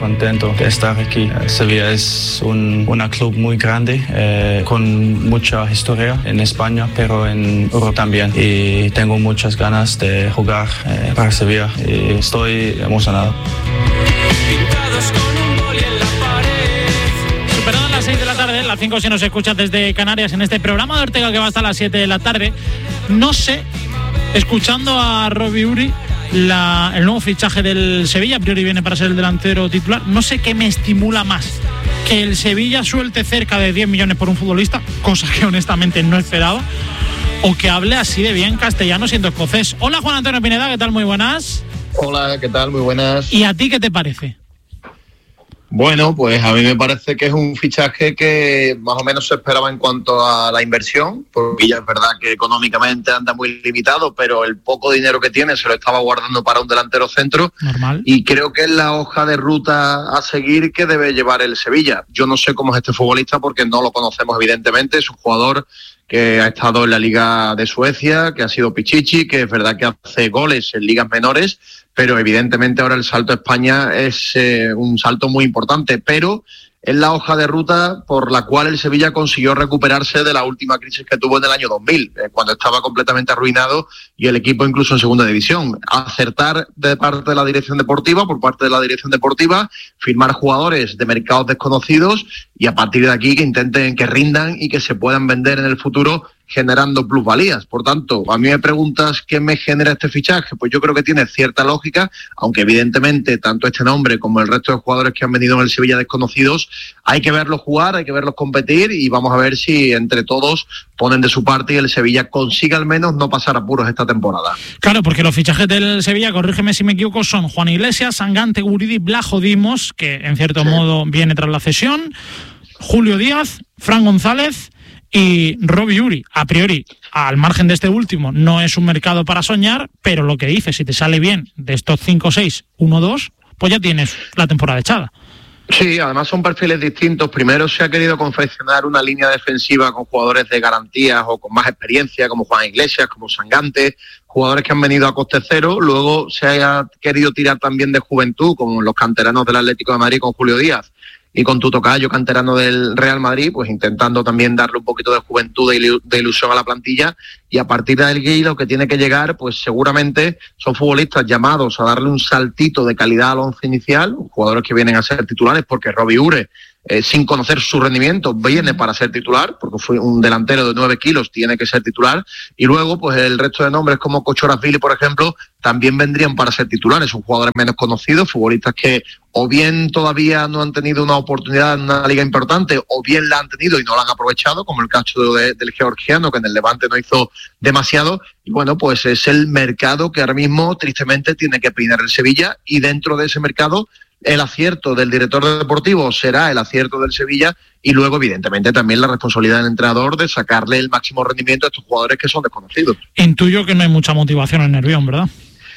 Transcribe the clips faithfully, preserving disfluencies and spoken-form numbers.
contento de estar aquí. Sevilla es un una club muy grande, eh, con mucha historia en España, pero en Europa también. Y tengo muchas ganas de jugar eh, para Sevilla y estoy emocionado. Superadas las seis de la tarde, las cinco si nos escuchas desde Canarias en este programa de Ortega que va hasta las siete de la tarde. No sé, escuchando a Robbie Uri, la, el nuevo fichaje del Sevilla, a priori viene para ser el delantero titular, no sé qué me estimula más, que el Sevilla suelte cerca de diez millones por un futbolista, cosa que honestamente no esperaba, o que hable así de bien castellano siendo escocés. Hola Juan Antonio Pineda, ¿qué tal? Muy buenas. Hola, ¿qué tal? Muy buenas. ¿Y a ti qué te parece? Bueno, pues a mí me parece que es un fichaje que más o menos se esperaba en cuanto a la inversión, porque ya es verdad que económicamente anda muy limitado, pero el poco dinero que tiene se lo estaba guardando para un delantero centro. Normal. Y creo que es la hoja de ruta a seguir que debe llevar el Sevilla. Yo no sé cómo es este futbolista porque no lo conocemos evidentemente, es un jugador que ha estado en la Liga de Suecia, que ha sido Pichichi, que es verdad que hace goles en ligas menores, pero evidentemente ahora el salto a España es eh, un salto muy importante, pero es la hoja de ruta por la cual el Sevilla consiguió recuperarse de la última crisis que tuvo en el año dos mil, eh, cuando estaba completamente arruinado y el equipo incluso en segunda división. Acertar de parte de la dirección deportiva, por parte de la dirección deportiva, firmar jugadores de mercados desconocidos y a partir de aquí que intenten que rindan y que se puedan vender en el futuro generando plusvalías. Por tanto, a mí me preguntas qué me genera este fichaje, pues yo creo que tiene cierta lógica, aunque evidentemente tanto este nombre como el resto de jugadores que han venido en el Sevilla desconocidos, hay que verlos jugar, hay que verlos competir y vamos a ver si entre todos ponen de su parte y el Sevilla consigue al menos no pasar apuros esta temporada. Claro, porque los fichajes del Sevilla, corrígeme si me equivoco, son Juan Iglesias, Sangante, Guridi, Blajo Dimos, que en cierto sí. modo viene tras la cesión, Julio Díaz, Fran González y Robbie Uri. A priori, al margen de este último, no es un mercado para soñar, pero lo que dice, si te sale bien de estos cinco o seis, uno dos, pues ya tienes la temporada echada. Sí, además son perfiles distintos. Primero se ha querido confeccionar una línea defensiva con jugadores de garantías o con más experiencia, como Juan Iglesias, como Sangante, jugadores que han venido a coste cero. Luego se ha querido tirar también de juventud, como los canteranos del Atlético de Madrid con Julio Díaz y con tu tocayo canterano del Real Madrid, pues intentando también darle un poquito de juventud, de ilusión a la plantilla, y a partir de ahí lo que tiene que llegar, pues seguramente son futbolistas llamados a darle un saltito de calidad al once inicial, jugadores que vienen a ser titulares, porque Robbie Uri, eh, sin conocer su rendimiento, viene para ser titular, porque fue un delantero de nueve kilos, tiene que ser titular, y luego pues el resto de nombres como Kochorazvili, por ejemplo, también vendrían para ser titulares, son jugadores menos conocidos, futbolistas que o bien todavía no han tenido una oportunidad en una liga importante, o bien la han tenido y no la han aprovechado, como el caso de, del georgiano, que en el Levante no hizo demasiado, y bueno, pues es el mercado que ahora mismo tristemente tiene que peinar el Sevilla, y dentro de ese mercado el acierto del director deportivo será el acierto del Sevilla, y luego evidentemente también la responsabilidad del entrenador de sacarle el máximo rendimiento a estos jugadores que son desconocidos. Intuyo que no hay mucha motivación en Nervión, ¿verdad?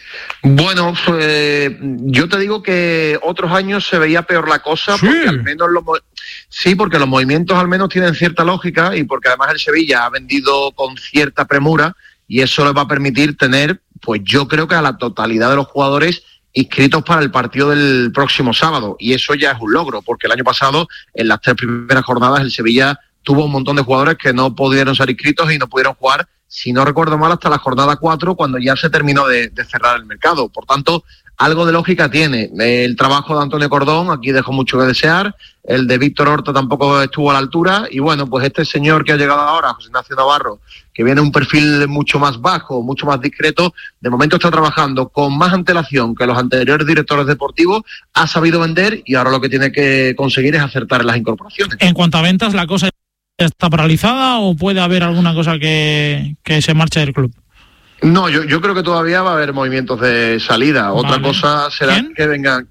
Bueno, pues, yo te digo que otros años se veía peor la cosa, sí. porque al menos los sí, porque los movimientos al menos tienen cierta lógica y porque además el Sevilla ha vendido con cierta premura y eso les va a permitir tener, pues yo creo que a la totalidad de los jugadores inscritos para el partido del próximo sábado, y eso ya es un logro, porque el año pasado en las tres primeras jornadas el Sevilla tuvo un montón de jugadores que no pudieron ser inscritos y no pudieron jugar, si no recuerdo mal, hasta la jornada cuatro, cuando ya se terminó de, de cerrar el mercado. Por tanto, algo de lógica tiene. El trabajo de Antonio Cordón aquí dejó mucho que desear, el de Víctor Horta tampoco estuvo a la altura, y bueno, pues este señor que ha llegado ahora, José Ignacio Navarro, que viene un perfil mucho más bajo, mucho más discreto, de momento está trabajando con más antelación que los anteriores directores deportivos, ha sabido vender y ahora lo que tiene que conseguir es acertar en las incorporaciones. En cuanto a ventas, la cosa está paralizada o puede haber alguna cosa que, que se marche del club. No, yo, yo creo que todavía va a haber movimientos de salida. Otra vale. cosa será ¿Quién? que vengan.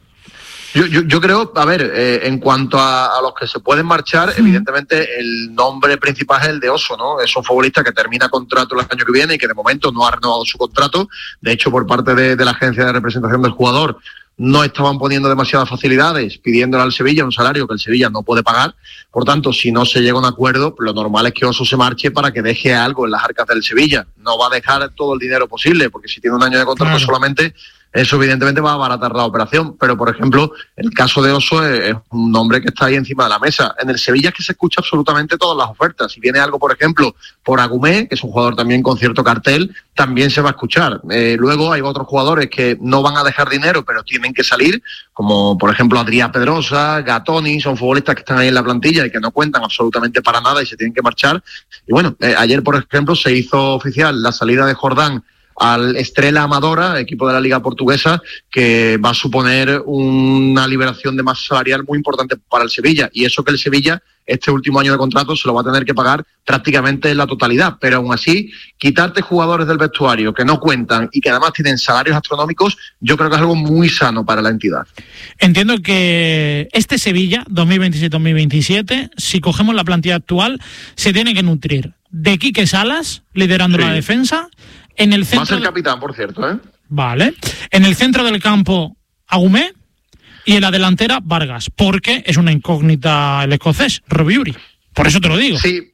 Yo, yo, yo creo, a ver, eh, en cuanto a, a los que se pueden marchar, sí. evidentemente el nombre principal es el de Oso, ¿no? Es un futbolista que termina contrato el año que viene y que de momento no ha renovado su contrato. De hecho, por parte de, de la agencia de representación del jugador, no estaban poniendo demasiadas facilidades, pidiéndole al Sevilla un salario que el Sevilla no puede pagar. Por tanto, si no se llega a un acuerdo, lo normal es que Oso se marche para que deje algo en las arcas del Sevilla. No va a dejar todo el dinero posible, porque si tiene un año de contrato claro. solamente, eso evidentemente va a abaratar la operación, pero por ejemplo, el caso de Oso es, es un nombre que está ahí encima de la mesa. En el Sevilla es que se escucha absolutamente todas las ofertas. Si viene algo, por ejemplo, por Agumé, que es un jugador también con cierto cartel, también se va a escuchar. Eh, luego hay otros jugadores que no van a dejar dinero, pero tienen que salir, como por ejemplo Adrià Pedrosa, Gatoni, son futbolistas que están ahí en la plantilla y que no cuentan absolutamente para nada y se tienen que marchar. Y bueno, eh, ayer por ejemplo se hizo oficial la salida de Jordán al Estrela Amadora, equipo de la Liga Portuguesa, que va a suponer una liberación de masa salarial muy importante para el Sevilla, y eso que el Sevilla este último año de contrato se lo va a tener que pagar prácticamente en la totalidad, pero aún así, quitarte jugadores del vestuario que no cuentan y que además tienen salarios astronómicos, yo creo que es algo muy sano para la entidad. Entiendo que este Sevilla dos mil veintisiete dos mil veintisiete, si cogemos la plantilla actual, se tiene que nutrir de Quique Salas, liderando sí. la defensa. En el centro va a ser de... capitán, por cierto, ¿eh? Vale. En el centro del campo, Agumé, y en la delantera, Vargas, porque es una incógnita el escocés, Robbie Uri. Por eso te lo digo. Sí,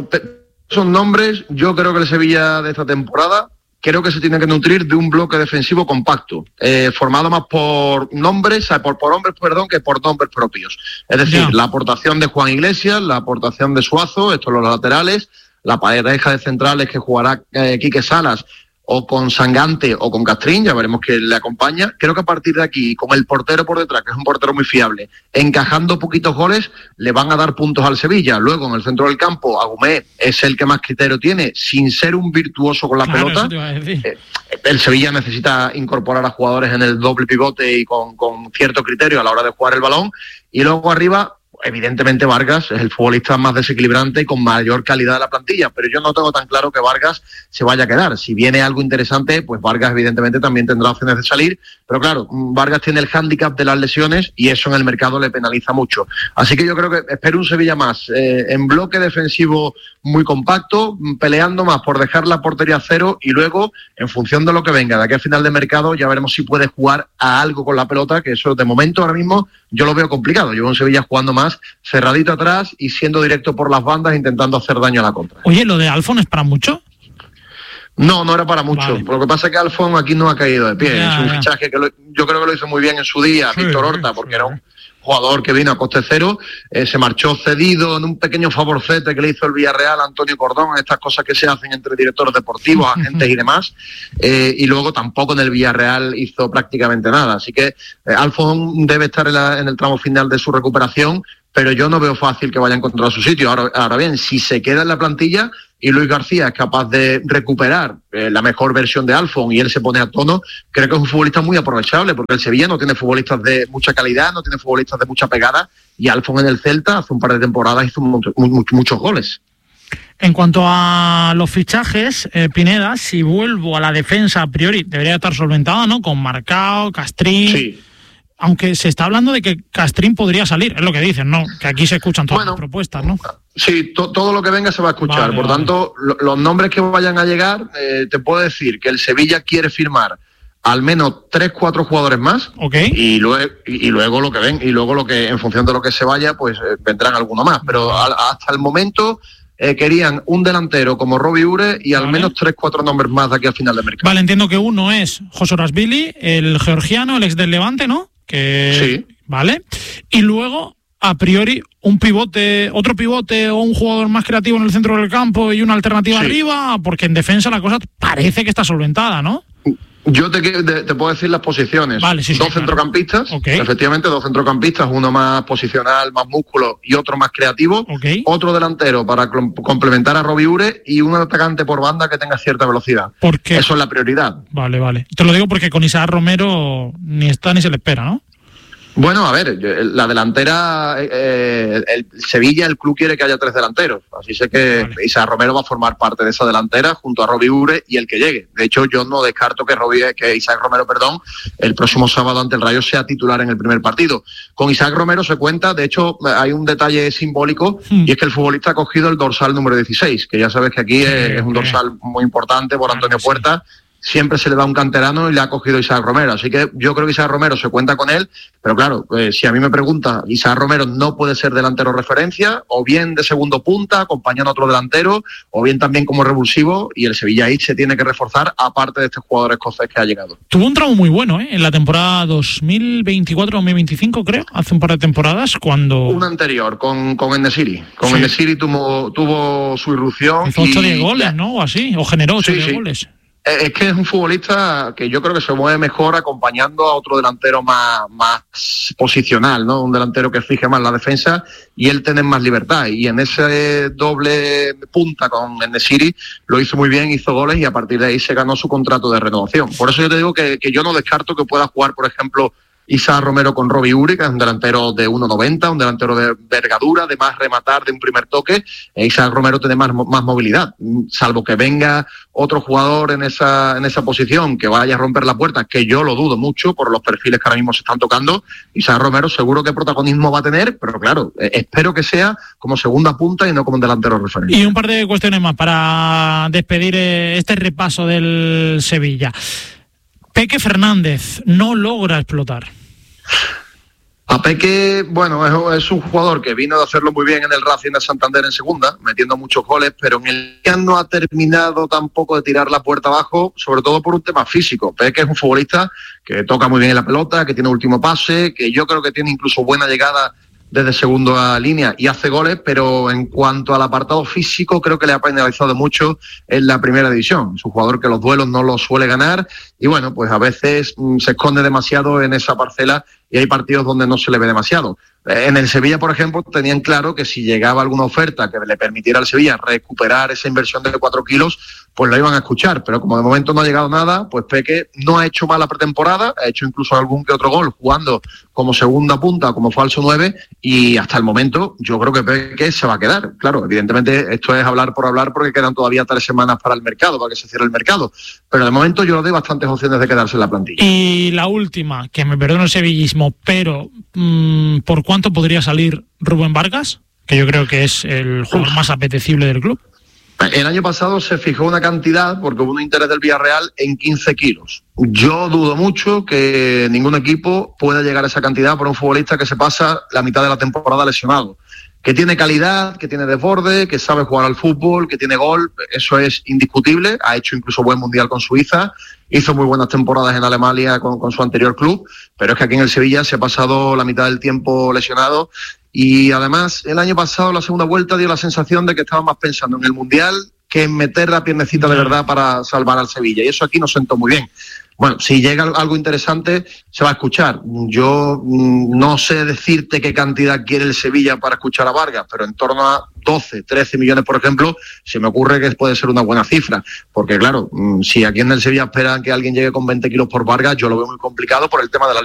son nombres. Yo creo que el Sevilla de esta temporada creo que se tiene que nutrir de un bloque defensivo compacto, eh, formado más por nombres, por, por hombres, perdón, que por nombres propios. Es decir, ya. la aportación de Juan Iglesias, la aportación de Suazo, estos los laterales, la pareja de centrales que jugará eh, Quique Salas, o con Sangante o con Castrín, ya veremos quién le acompaña. Creo que a partir de aquí, con el portero por detrás, que es un portero muy fiable, encajando poquitos goles, le van a dar puntos al Sevilla. Luego, en el centro del campo, Agumé es el que más criterio tiene, sin ser un virtuoso con la claro, pelota. Eh, el Sevilla necesita incorporar a jugadores en el doble pivote y con, con cierto criterio a la hora de jugar el balón. Y luego arriba, evidentemente Vargas es el futbolista más desequilibrante y con mayor calidad de la plantilla, pero yo no tengo tan claro que Vargas se vaya a quedar. Si viene algo interesante, pues Vargas evidentemente también tendrá opciones de salir, pero claro, Vargas tiene el hándicap de las lesiones y eso en el mercado le penaliza mucho. Así que yo creo que espero un Sevilla más eh, en bloque defensivo muy compacto, peleando más por dejar la portería a cero y luego, en función de lo que venga de aquí al final de mercado, ya veremos si puede jugar a algo con la pelota, que eso de momento ahora mismo yo lo veo complicado. Yo veo un Sevilla jugando más cerradito atrás y siendo directo por las bandas, intentando hacer daño a la contra. Oye, ¿lo de Alfon es para mucho? No, no era para mucho. Vale. Lo que pasa es que Alfon aquí no ha caído de pie. Ya, es un ya. fichaje que lo, yo creo que lo hizo muy bien en su día, sí, Víctor Horta, porque sí. era un jugador que vino a coste cero, eh, se marchó cedido en un pequeño favorcete que le hizo el Villarreal a Antonio Cordón, estas cosas que se hacen entre directores deportivos, agentes y demás, eh, y luego tampoco en el Villarreal hizo prácticamente nada. Así que eh, Alfon debe estar en, la, en el tramo final de su recuperación, pero yo no veo fácil que vaya a encontrar su sitio. Ahora, ahora bien, si se queda en la plantilla y Luis García es capaz de recuperar eh, la mejor versión de Alfon y él se pone a tono, creo que es un futbolista muy aprovechable, porque el Sevilla no tiene futbolistas de mucha calidad, no tiene futbolistas de mucha pegada, y Alfon en el Celta hace un par de temporadas hizo mucho, mucho, muchos goles. En cuanto a los fichajes, eh, Pineda, si vuelvo a la defensa a priori, debería estar solventada, ¿no? Con Marcao, Castrín... Sí. Aunque se está hablando de que Castrín podría salir, es lo que dicen, ¿no? Que aquí se escuchan todas bueno, las propuestas, ¿no? Sí, to- todo lo que venga se va a escuchar. Vale, Por vale. tanto, lo- los nombres que vayan a llegar, eh, te puedo decir que el Sevilla quiere firmar al menos tres, cuatro jugadores más. Okay. Y luego, y, y luego lo que ven, y luego lo que, en función de lo que se vaya, pues eh, vendrán algunos más. Pero a, hasta el momento eh, querían un delantero como Robbie Ure y al vale. menos tres, cuatro nombres más de aquí al final del mercado. Vale, entiendo que uno es José Orasvili, el georgiano, el ex del Levante, ¿no? Que, sí. Vale. Y luego, a priori, un pivote, otro pivote o un jugador más creativo en el centro del campo y una alternativa sí. arriba, porque en defensa la cosa parece que está solventada, ¿no? Yo te, te, te puedo decir las posiciones. Vale, sí, sí, dos claro. centrocampistas, okay. efectivamente, dos centrocampistas, uno más posicional, más músculo y otro más creativo. Okay. Otro delantero para complementar a Robbie Ure y un atacante por banda que tenga cierta velocidad. ¿Por qué? Eso es la prioridad. Vale, vale. Te lo digo porque con Isaac Romero ni está ni se le espera, ¿no? Bueno, a ver, la delantera, eh, el Sevilla, el club quiere que haya tres delanteros, así sé que vale. Isaac Romero va a formar parte de esa delantera junto a Robbie Ure y el que llegue. De hecho, yo no descarto que Robbie, que Isaac Romero, perdón, el próximo sábado ante el Rayo sea titular en el primer partido. Con Isaac Romero se cuenta, de hecho, hay un detalle simbólico hmm. y es que el futbolista ha cogido el dorsal número dieciséis, que ya sabes que aquí sí, es, es un dorsal muy importante por Antonio Puerta. siempre se le da un canterano y le ha cogido Isaac Romero. Así que yo creo que Isaac Romero se cuenta con él, pero claro, eh, si a mí me pregunta, Isaac Romero no puede ser delantero referencia, o bien de segundo punta, acompañando a otro delantero, o bien también como revulsivo, y el Sevilla ahí se tiene que reforzar, aparte de este jugador escocés que ha llegado. Tuvo un tramo muy bueno, ¿eh? En la temporada dos mil veinticuatro dos mil veinticinco, creo, hace un par de temporadas, cuando... Una anterior, con, con En-Nesyri. Con Sí. En-Nesyri tuvo, tuvo su irrupción. Hizo ocho o diez y- goles, ¿no? O así, o generó ocho o Sí, diez sí. goles. Es que es un futbolista que yo creo que se mueve mejor acompañando a otro delantero más, más posicional, ¿no? Un delantero que fije más la defensa y él tiene más libertad. Y en ese doble punta con En-Nesyri lo hizo muy bien, hizo goles y a partir de ahí se ganó su contrato de renovación. Por eso yo te digo que, que yo no descarto que pueda jugar, por ejemplo, Isaac Romero con Robbie Uri, que es un delantero de uno noventa, un delantero de envergadura, de más rematar de un primer toque. E Isaac Romero tiene más, más movilidad, salvo que venga otro jugador en esa, en esa posición que vaya a romper la puerta, que yo lo dudo mucho por los perfiles que ahora mismo se están tocando. Isaac Romero seguro que protagonismo va a tener, pero claro, eh, espero que sea como segunda punta y no como un delantero referente. Y un par de cuestiones más para despedir eh, este repaso del Sevilla. Peque Fernández no logra explotar. A Peque, bueno, es, es un jugador que vino de hacerlo muy bien en el Racing de Santander en segunda, metiendo muchos goles, pero en el que no ha terminado tampoco de tirar la puerta abajo, sobre todo por un tema físico. Peque es un futbolista que toca muy bien la pelota, que tiene último pase, que yo creo que tiene incluso buena llegada desde segunda línea y hace goles, pero en cuanto al apartado físico creo que le ha penalizado mucho en la primera división. Es un jugador que los duelos no los suele ganar y bueno, pues a veces mmm, se esconde demasiado en esa parcela y hay partidos donde no se le ve demasiado. En el Sevilla, por ejemplo, tenían claro que si llegaba alguna oferta que le permitiera al Sevilla recuperar esa inversión de cuatro kilos, pues lo iban a escuchar. Pero como de momento no ha llegado nada, pues Peque no ha hecho mala pretemporada, ha hecho incluso algún que otro gol jugando como segunda punta, como falso nueve, y hasta el momento yo creo que Peque se va a quedar. Claro, evidentemente esto es hablar por hablar porque quedan todavía tres semanas para el mercado, para que se cierre el mercado. Pero de momento yo le doy bastantes opciones de quedarse en la plantilla. Y la última, que me perdona el sevillismo, pero mmm, ¿por cuánto podría salir Rubén Vargas? Que yo creo que es el jugador Uf. más apetecible del club. El año pasado se fijó una cantidad, porque hubo un interés del Villarreal, en quince kilos. Yo dudo mucho que ningún equipo pueda llegar a esa cantidad por un futbolista que se pasa la mitad de la temporada lesionado. Que tiene calidad, que tiene desborde, que sabe jugar al fútbol, que tiene gol, eso es indiscutible. Ha hecho incluso buen mundial con Suiza, hizo muy buenas temporadas en Alemania con, con su anterior club, pero es que aquí en el Sevilla se ha pasado la mitad del tiempo lesionado. Y además, el año pasado, la segunda vuelta, dio la sensación de que estaba más pensando en el Mundial que en meter la piernecita de verdad para salvar al Sevilla. Y eso aquí nos sentó muy bien. Bueno, si llega algo interesante, se va a escuchar. Yo mmm, no sé decirte qué cantidad quiere el Sevilla para escuchar a Vargas, pero en torno a doce, trece millones, por ejemplo, se me ocurre que puede ser una buena cifra. Porque claro, mmm, si aquí en el Sevilla esperan que alguien llegue con veinte kilos por Vargas, yo lo veo muy complicado por el tema de la